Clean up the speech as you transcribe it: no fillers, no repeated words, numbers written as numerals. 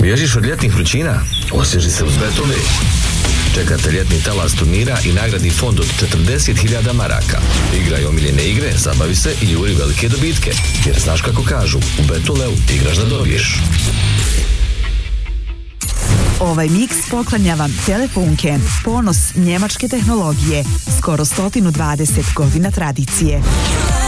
Bježiš od ljetnih vrućina? Osvježi se uz Betole. Čekate ljetni talas turnira i nagradni fond od 40.000 maraka. Igraj omiljene igre, zabavi se i juri velike dobitke. Jer znaš kako kažu, u Betoleu igraš da dobiješ. Ovaj miks poklanja vam Telefunken, ponos njemačke tehnologije, skoro 120 godina tradicije.